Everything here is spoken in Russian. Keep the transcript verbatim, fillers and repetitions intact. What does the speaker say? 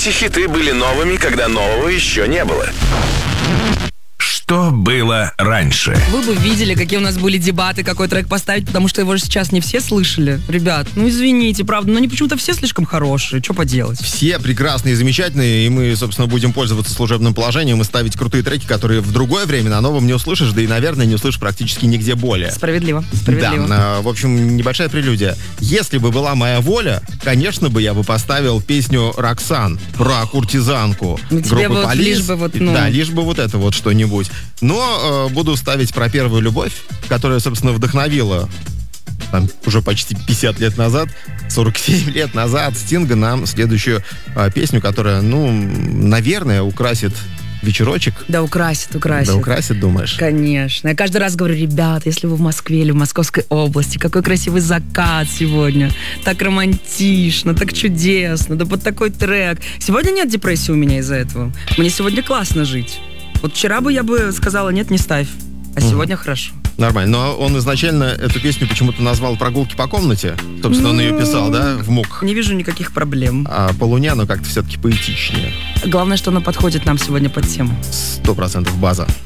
Эти хиты были новыми, когда нового еще не было. Что было раньше? Вы бы видели, какие у нас были дебаты, какой трек поставить, потому что его же сейчас не все слышали. Ребят, ну извините, правда, но они почему-то все слишком хорошие. Что поделать? Все прекрасные и замечательные, и мы, собственно, будем пользоваться служебным положением и ставить крутые треки, которые в другое время на новом не услышишь, да и, наверное, не услышишь практически нигде более. Справедливо, справедливо. Да, в общем, небольшая прелюдия. Если бы была моя воля, конечно бы я бы поставил песню «Роксан» про куртизанку. Ну, тебе группы вот Police. лишь бы вот, ну... Да, лишь бы вот это вот что-нибудь. Но э, буду ставить про первую любовь, которая, собственно, вдохновила там, уже почти пятьдесят лет назад, сорок семь лет назад Стинга нам следующую э, песню, которая, ну, наверное, украсит вечерочек. Да украсит, украсит. Да украсит, думаешь? Конечно. Я каждый раз говорю, ребята, если вы в Москве или в Московской области, какой красивый закат сегодня. Так романтично, так чудесно. Да под такой трек. Сегодня нет депрессии у меня из-за этого. Мне сегодня классно жить. Вот вчера бы я бы сказала, нет, не ставь. А mm. сегодня хорошо. Нормально. Но он изначально эту песню почему-то назвал «Прогулки по комнате». Собственно, ну, он ее писал, да, в МУК. Не вижу никаких проблем. А по Луне оно как-то все-таки поэтичнее. Главное, что оно подходит нам сегодня под тему. Сто процентов база.